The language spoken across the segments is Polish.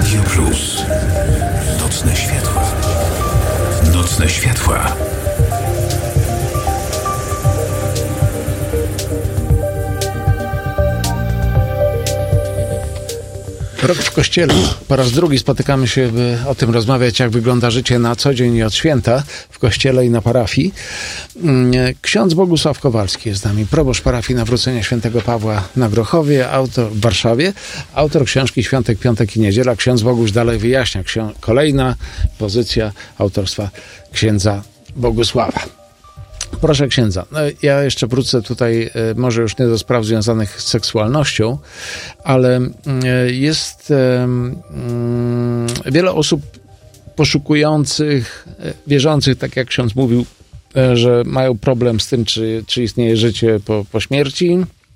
Radio Plus. Nocne światła. Nocne światła. Rok w Kościele. Po raz drugi spotykamy się, by o tym rozmawiać, jak wygląda życie na co dzień i od święta w Kościele i na parafii. Ksiądz Bogusław Kowalski jest z nami, proboszcz parafii Nawrócenia Świętego Pawła na Grochowie, w Warszawie, autor książki Świątek, Piątek i Niedziela. Ksiądz Boguś dalej wyjaśnia. Kolejna pozycja autorstwa księdza Bogusława. Proszę księdza, ja jeszcze wrócę tutaj, może już nie do spraw związanych z seksualnością, ale jest wiele osób poszukujących, wierzących, tak jak ksiądz mówił, że mają problem z tym, czy istnieje życie po śmierci.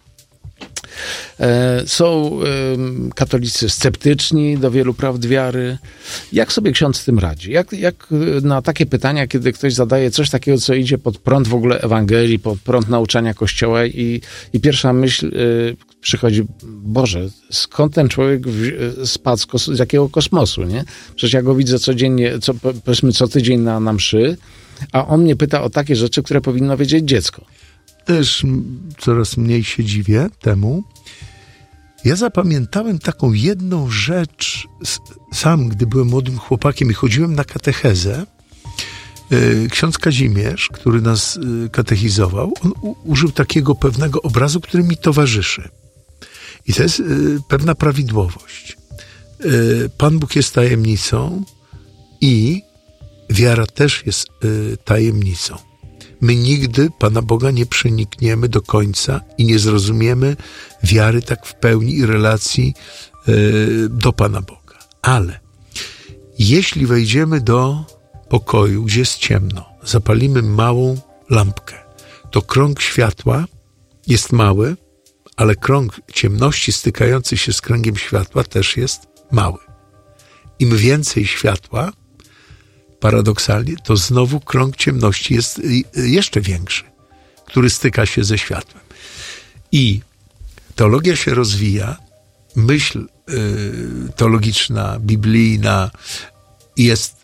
Są katolicy sceptyczni do wielu prawd wiary. Jak sobie ksiądz z tym radzi? Jak na takie pytania, kiedy ktoś zadaje coś takiego, co idzie pod prąd w ogóle Ewangelii, pod prąd nauczania Kościoła i pierwsza myśl przychodzi, Boże, skąd ten człowiek spadł z jakiego kosmosu, nie? Przecież ja go widzę codziennie, powiedzmy co tydzień na mszy, a on mnie pyta o takie rzeczy, które powinno wiedzieć dziecko. Też coraz mniej się dziwię temu. Ja zapamiętałem taką jedną rzecz, sam gdy byłem młodym chłopakiem i chodziłem na katechezę, ksiądz Kazimierz, który nas katechizował, on użył takiego pewnego obrazu, który mi towarzyszy. I to jest pewna prawidłowość. Pan Bóg jest tajemnicą i wiara też jest tajemnicą. My nigdy Pana Boga nie przenikniemy do końca i nie zrozumiemy wiary tak w pełni i relacji do Pana Boga. Ale jeśli wejdziemy do pokoju, gdzie jest ciemno, zapalimy małą lampkę, to krąg światła jest mały, ale krąg ciemności stykający się z kręgiem światła też jest mały. Im więcej światła, paradoksalnie, to znowu krąg ciemności jest jeszcze większy, który styka się ze światłem. I teologia się rozwija, myśl teologiczna, biblijna jest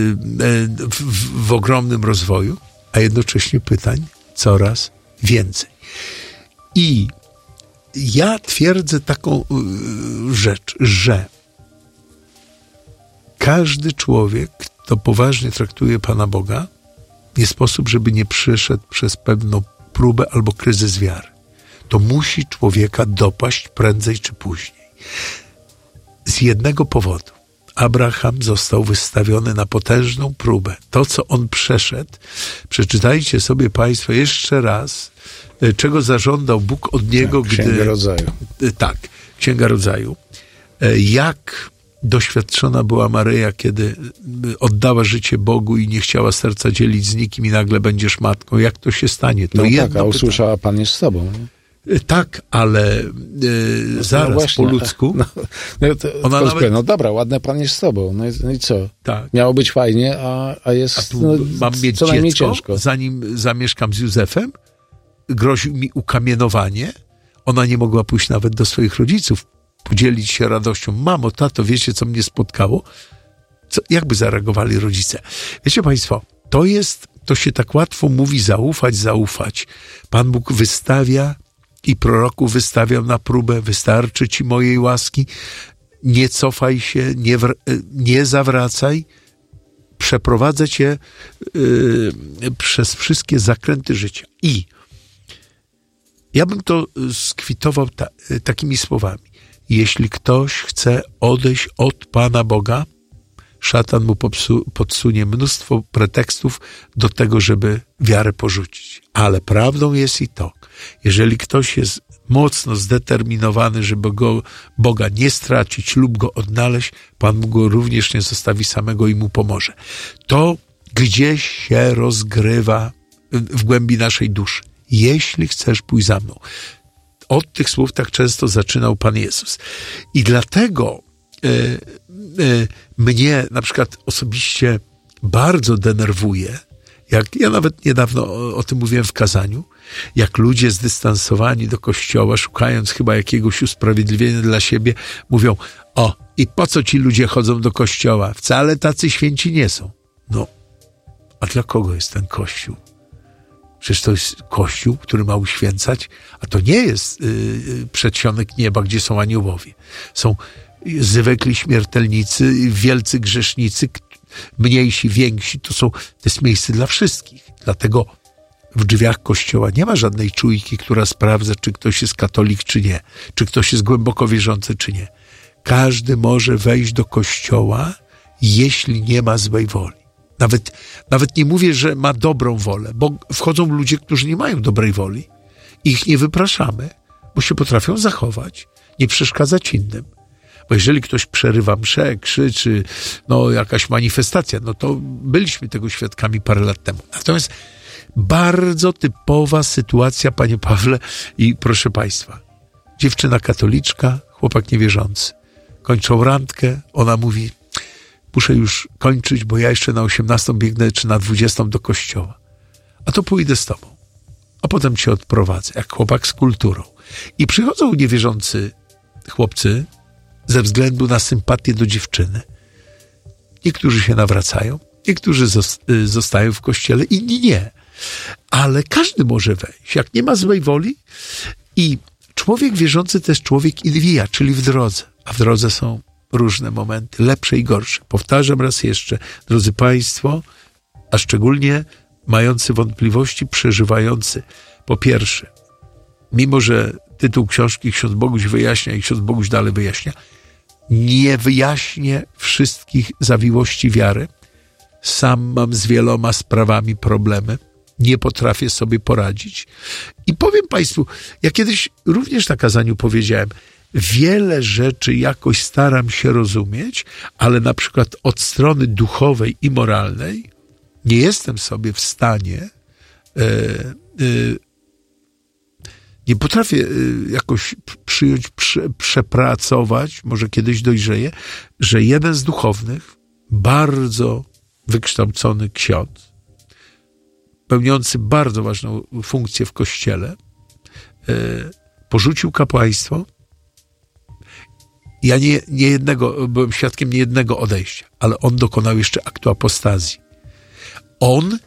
w ogromnym rozwoju, a jednocześnie pytań coraz więcej. I ja twierdzę taką rzecz, że każdy człowiek, kto poważnie traktuje Pana Boga, nie sposób, żeby nie przyszedł przez pewną próbę albo kryzys wiary. To musi człowieka dopaść prędzej czy później. Z jednego powodu. Abraham został wystawiony na potężną próbę. To, co on przeszedł, przeczytajcie sobie Państwo jeszcze raz, czego zażądał Bóg od niego, tak, Księga Rodzaju. Tak, Księga Rodzaju. Jak doświadczona była Maryja, kiedy oddała życie Bogu i nie chciała serca dzielić z nikim i nagle będziesz matką. Jak to się stanie? To a usłyszała, Pan jest z tobą. Nie? Tak, ale zaraz właśnie, po ludzku. Ona nawet... dobra, ładne Pan jest z tobą. No i co? Tak. Miało być fajnie, a jest mam mieć co najmniej dziecko, ciężko. Zanim zamieszkam z Józefem, groził mi ukamienowanie. Ona nie mogła pójść nawet do swoich rodziców, podzielić się radością. Mamo, tato, wiecie, co mnie spotkało? Jakby zareagowali rodzice? Wiecie Państwo, to się tak łatwo mówi zaufać. Pan Bóg wystawia i proroków wystawiał na próbę, wystarczy ci mojej łaski, nie cofaj się, nie zawracaj, przeprowadzę cię przez wszystkie zakręty życia. I ja bym to skwitował takimi słowami. Jeśli ktoś chce odejść od Pana Boga, szatan mu podsunie mnóstwo pretekstów do tego, żeby wiarę porzucić. Ale prawdą jest i to, jeżeli ktoś jest mocno zdeterminowany, żeby Boga nie stracić lub go odnaleźć, Pan go również nie zostawi samego i mu pomoże. To gdzieś się rozgrywa w głębi naszej duszy. Jeśli chcesz, pójść za mną. Od tych słów tak często zaczynał Pan Jezus. I dlatego mnie na przykład osobiście bardzo denerwuje, Jak ja nawet niedawno o tym mówiłem w kazaniu, jak ludzie zdystansowani do Kościoła, szukając chyba jakiegoś usprawiedliwienia dla siebie, mówią: o, i po co ci ludzie chodzą do Kościoła? Wcale tacy święci nie są. No, a dla kogo jest ten Kościół? Przecież to jest Kościół, który ma uświęcać, a to nie jest przedsionek nieba, gdzie są aniołowie. Są zwykli śmiertelnicy, wielcy grzesznicy, mniejsi, więksi. To jest miejsce dla wszystkich. Dlatego w drzwiach Kościoła nie ma żadnej czujki, która sprawdza, czy ktoś jest katolik, czy nie. Czy ktoś jest głęboko wierzący, czy nie. Każdy może wejść do Kościoła, jeśli nie ma złej woli. Nawet nie mówię, że ma dobrą wolę, bo wchodzą ludzie, którzy nie mają dobrej woli. Ich nie wypraszamy, bo się potrafią zachować, nie przeszkadzać innym. Bo jeżeli ktoś przerywa mszę, krzyczy, jakaś manifestacja, to byliśmy tego świadkami parę lat temu. Natomiast bardzo typowa sytuacja, panie Pawle, i proszę państwa. Dziewczyna katoliczka, chłopak niewierzący. Kończą randkę, ona mówi: muszę już kończyć, bo ja jeszcze na 18 biegnę, czy na 20 do kościoła. A to pójdę z tobą. A potem cię odprowadzę, jak chłopak z kulturą. I przychodzą niewierzący chłopcy ze względu na sympatię do dziewczyny. Niektórzy się nawracają, niektórzy zostają w kościele, inni nie. Ale każdy może wejść, jak nie ma złej woli. I człowiek wierzący to jest człowiek in via, czyli w drodze. A w drodze są różne momenty, lepsze i gorsze. Powtarzam raz jeszcze, drodzy państwo, a szczególnie mający wątpliwości, przeżywający. Po pierwsze, mimo że tytuł książki ksiądz Boguś wyjaśnia i ksiądz Boguś dalej wyjaśnia, nie wyjaśnię wszystkich zawiłości wiary. Sam mam z wieloma sprawami problemy. Nie potrafię sobie poradzić. I powiem państwu, ja kiedyś również na kazaniu powiedziałem, wiele rzeczy jakoś staram się rozumieć, ale na przykład od strony duchowej i moralnej nie jestem sobie w stanie, nie potrafię jakoś przyjąć, przepracować, może kiedyś dojrzeję, że jeden z duchownych, bardzo wykształcony ksiądz, pełniący bardzo ważną funkcję w Kościele, porzucił kapłaństwo. Ja byłem świadkiem niejednego odejścia, ale on dokonał jeszcze aktu apostazji. On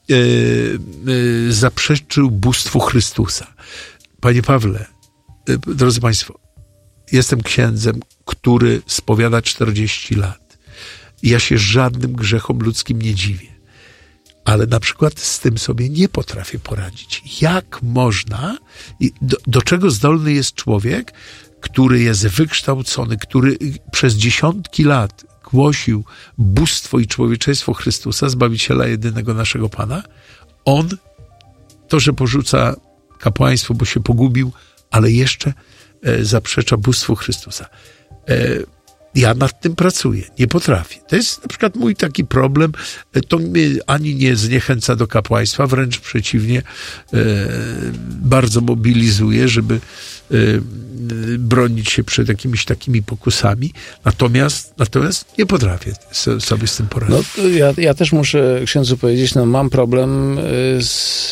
zaprzeczył bóstwu Chrystusa. Panie Pawle, drodzy państwo, jestem księdzem, który spowiada 40 lat. Ja się żadnym grzechom ludzkim nie dziwię. Ale na przykład z tym sobie nie potrafię poradzić. Jak można, do czego zdolny jest człowiek, który jest wykształcony, który przez dziesiątki lat głosił bóstwo i człowieczeństwo Chrystusa, Zbawiciela jedynego naszego Pana. On, to, że porzuca kapłaństwo, bo się pogubił, ale jeszcze zaprzecza bóstwu Chrystusa. Ja nad tym pracuję, nie potrafię. To jest na przykład mój taki problem. To mnie ani nie zniechęca do kapłaństwa, wręcz przeciwnie, bardzo mobilizuje, żeby bronić się przed jakimiś takimi pokusami. Natomiast nie potrafię sobie z tym poradzić. Ja też muszę księdzu powiedzieć, mam problem z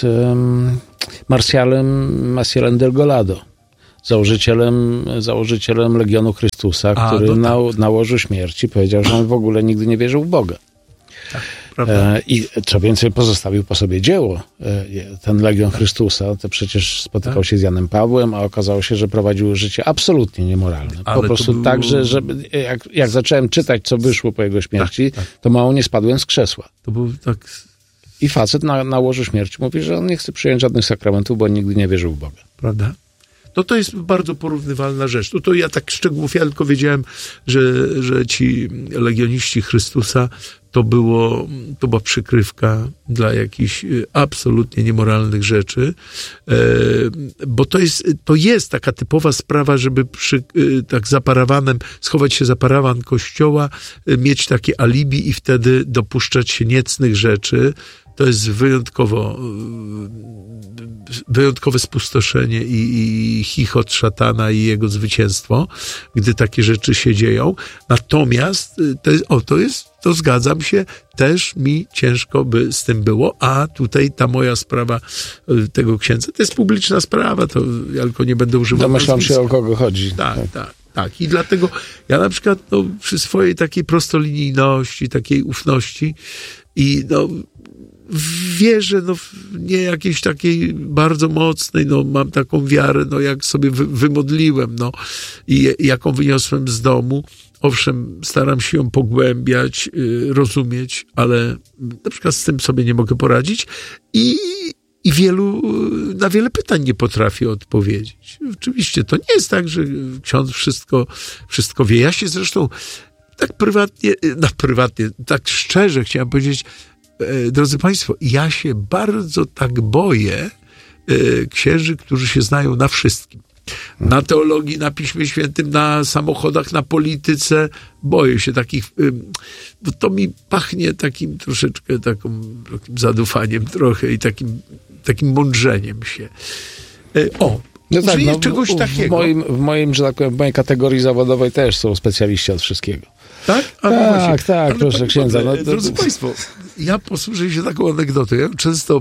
Marcialem del Golado, założycielem Legionu Chrystusa, który na łożu śmierci powiedział, że on w ogóle nigdy nie wierzył w Boga. Tak, prawda. I co więcej, pozostawił po sobie dzieło. Ten Legion Chrystusa, to przecież spotykał się z Janem Pawłem, a okazało się, że prowadził życie absolutnie niemoralne. Po prostu tak, że jak zacząłem czytać, co wyszło po jego śmierci, to mało nie spadłem z krzesła. To był tak... I facet na łożu śmierci mówi, że on nie chce przyjąć żadnych sakramentów, bo nigdy nie wierzył w Boga. Prawda? To jest bardzo porównywalna rzecz. To ja tak szczegółów, ja tylko wiedziałem, że ci legioniści Chrystusa to była przykrywka dla jakichś absolutnie niemoralnych rzeczy, bo to jest taka typowa sprawa, żeby tak za parawanem, schować się za parawan kościoła, mieć takie alibi i wtedy dopuszczać się niecnych rzeczy. to jest wyjątkowe spustoszenie i chichot szatana i jego zwycięstwo, gdy takie rzeczy się dzieją. Natomiast to zgadzam się, też mi ciężko by z tym było, a tutaj ta moja sprawa tego księdza, to jest publiczna sprawa, to ja tylko nie będę używał. Domyślam się, o kogo chodzi. Tak. I dlatego ja na przykład przy swojej takiej prostolinijności, takiej ufności i wierzę, nie jakiejś takiej bardzo mocnej, mam taką wiarę, jak sobie wymodliłem, i jaką wyniosłem z domu. Owszem, staram się ją pogłębiać, rozumieć, ale na przykład z tym sobie nie mogę poradzić i na wiele pytań nie potrafię odpowiedzieć. Oczywiście to nie jest tak, że ksiądz wszystko wie. Ja się zresztą tak prywatnie, tak szczerze chciałem powiedzieć, drodzy Państwo, ja się bardzo tak boję księży, którzy się znają na wszystkim. Na teologii, na Piśmie Świętym, na samochodach, na polityce. Boję się takich, bo to mi pachnie takim troszeczkę takim zadufaniem trochę i takim mądrzeniem się. Czegoś takiego. W moim, że tak powiem, w mojej kategorii zawodowej też są specjaliści od wszystkiego. Tak? Tak, proszę księdza. Drodzy Państwo, ja posłużę się taką anegdotą. Ja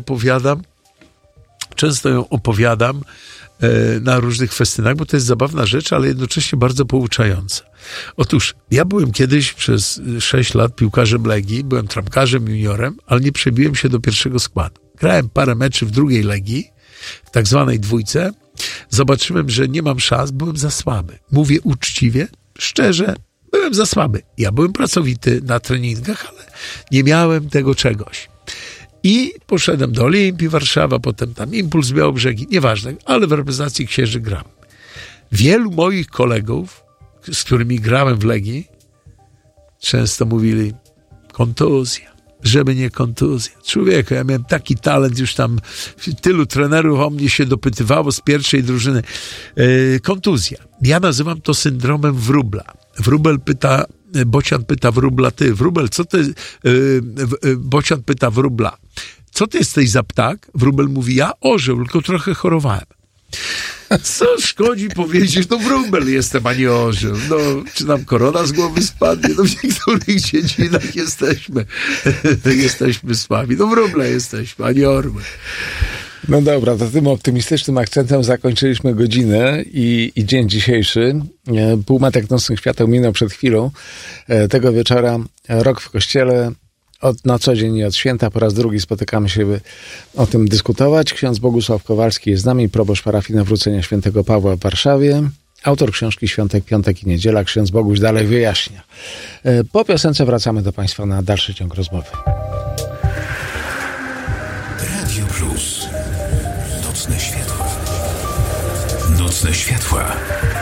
często ją opowiadam na różnych festynach, bo to jest zabawna rzecz, ale jednocześnie bardzo pouczająca. Otóż ja byłem kiedyś przez 6 lat piłkarzem Legii, byłem trampkarzem, juniorem, ale nie przebiłem się do pierwszego składu. Grałem parę meczy w drugiej Legii, w tak zwanej dwójce. Zobaczyłem, że nie mam szans, byłem za słaby. Mówię uczciwie, szczerze, byłem za słaby. Ja byłem pracowity na treningach, ale nie miałem tego czegoś. I poszedłem do Olimpii Warszawa, potem tam Impuls Białobrzegi, nieważne, ale w reprezentacji księży gram. Wielu moich kolegów, z którymi grałem w Legii, często mówili kontuzja, żeby nie kontuzja. Człowieku, ja miałem taki talent, już tam tylu trenerów o mnie się dopytywało z pierwszej drużyny. Kontuzja. Ja nazywam to syndromem Wróbla. Bocian pyta Wróbla, ty, Wróbel, co ty... Bocian pyta Wróbla, co ty jesteś za ptak? Wróbel mówi, ja orzeł, tylko trochę chorowałem. Co szkodzi powiedzieć, wróbel jestem, a nie orzeł. Czy nam korona z głowy spadnie? W niektórych dziedzinach jesteśmy słabi. Wróble jesteśmy, a nie orły. No dobra, to tym optymistycznym akcentem zakończyliśmy godzinę i dzień dzisiejszy. Półmetek nocnych świateł minął przed chwilą. Tego wieczora rok w kościele. Na co dzień i od święta po raz drugi spotykamy się, by o tym dyskutować. Ksiądz Bogusław Kowalski jest z nami, proboszcz parafii Nawrócenia Świętego Pawła w Warszawie. Autor książki Świątek, Piątek i Niedziela. Ksiądz Boguś dalej wyjaśnia. Po piosence wracamy do Państwa na dalszy ciąg rozmowy. Radio Plus. Nocne światła. Nocne światła.